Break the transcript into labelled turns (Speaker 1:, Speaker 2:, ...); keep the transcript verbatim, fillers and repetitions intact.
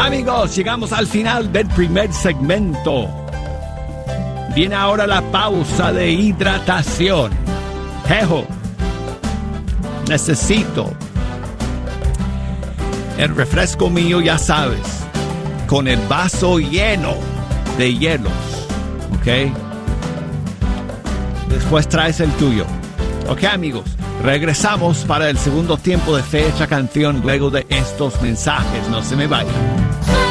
Speaker 1: Amigos, llegamos al final del primer segmento. Viene ahora la pausa de hidratación. Jejo, necesito el refresco mío, ya sabes, con el vaso lleno de hielos, ¿ok? Después traes el tuyo. Ok, amigos, regresamos para el segundo tiempo de Fecha Canción luego de estos mensajes. No se me vayan.